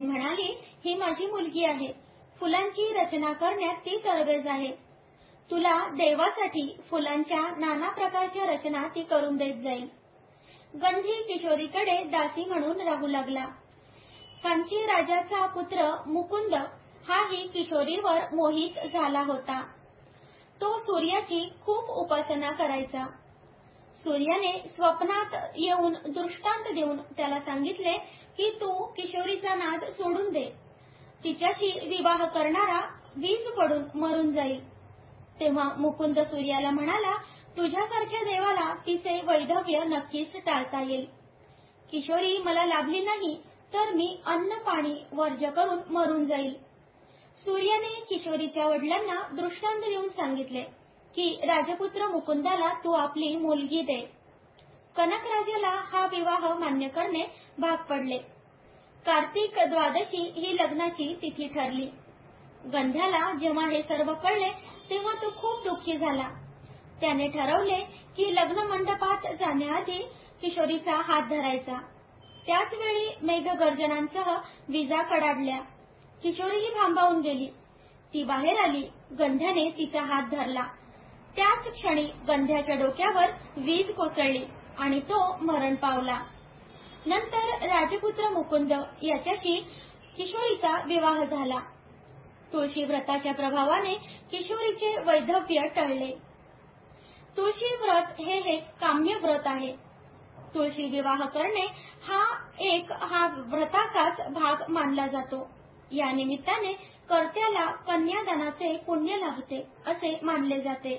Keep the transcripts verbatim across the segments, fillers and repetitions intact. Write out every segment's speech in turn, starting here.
म्हणाली, ही माझी मुलगी आहे. फुलांची रचना करण्यात ती तरबेज आहे. तुला देवासाठी फुलांच्या नाना प्रकारच्या रचना ती करून देत जाईल. गंधी किशोरीकडे दासी म्हणून राहू लागला. कांची राजाचा पुत्र मुकुंद हाही किशोरीवर मोहित झाला होता. तो सूर्याची खूप उपासना करायचा. सूर्याने स्वप्नात येऊन दृष्टांत देऊन त्याला सांगितले की तू किशोरीचा नाद सोडून दे. तिच्याशी विवाह करणारा वीज पडून मरून जाईल. तेव्हा मुकुंद सूर्याला म्हणाला, तुझ्यासारख्या देवाला तिचे वैधव्य नक्कीच टाळता येईल. किशोरी मला लाभली नाही तर मी अन्न पाणी वर्ज्य करून मरून जाईल. सूर्याने किशोरीच्या वडिलांना दृष्टांत देऊन सांगितले की राजपुत्र मुकुंदाला तू आपली मुलगी दे. कनकराजाला हा विवाह मान्य करणे भाग पडले. कार्तिक द्वादशी ही लग्नाची तिथी ठरली. गंध्याला जेव्हा हे सर्व कळले तेव्हा तो खूप दुःखी झाला. त्याने ठरवले की लग्न मंडपात जाण्याआधी किशोरीचा हात धरायचा. त्याच वेळी मेघगर्जनांसह विजा कडाडल्या. किशोरीही भांबावून गेली. ती बाहेर आली. गंध्याने तिचा हात धरला. त्याच क्षणी गंध्याच्या डोक्यावर वीज कोसळली आणि तो मरण पावला. नंतर राजपुत्र मुकुंद याच्याशी किशोरीचा विवाह झाला. तुळशी व्रताच्या प्रभावाने किशोरीचे वैधव्य टळले. तुळशी व्रत हे एक काम्य व्रत आहे. तुळशी विवाह करणे हा एक हा व्रताचाच भाग मानला जातो. या निमित्ताने कर्त्याला कन्यादानाचे पुण्य लाभते असे मानले जाते.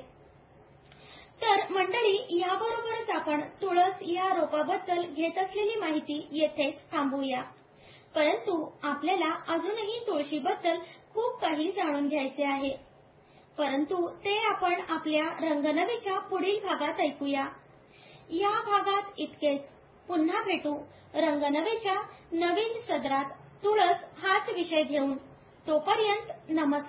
तर मंडळी, याबरोबरच आपण तुळस या रोपाबद्दल घेत असलेली माहिती येथेच थांबवूया. परंतु आपल्याला अजूनही तुळशीबद्दल खूप काही जाणून घ्यायचे आहे. परंतु ते आपण आपल्या रंगनवीच्या पुढील भागात ऐकूया. या भागात इतकेच. पुन्हा भेटू रंगनवीच्या नवीन सदरात तुळस हाच विषय घेऊन. तोपर्यंत नमस्कार.